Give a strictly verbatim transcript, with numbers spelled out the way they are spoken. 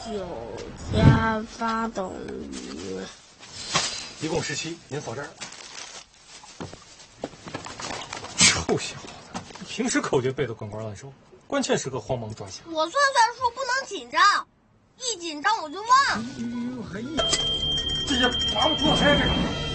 九加八等于， 一共十七，您扫这儿。臭小子，平时口诀背得滚瓜烂熟，关键时刻慌忙抓瞎。 我算算数不能紧张，一紧张我就忘。 哎呦嘿，这些拔不出来这个。